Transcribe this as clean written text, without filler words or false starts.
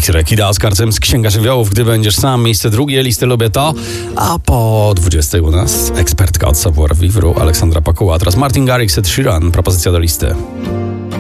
Victor Kida z Karcem z Księga Żywiołów. Gdy będziesz sam, miejsce drugie, listy lubię to. A po 20 u nas ekspertka od Savoir Vivre Aleksandra Pakuła. Teraz Martin Garrix, Ed Sheeran, propozycja do listy.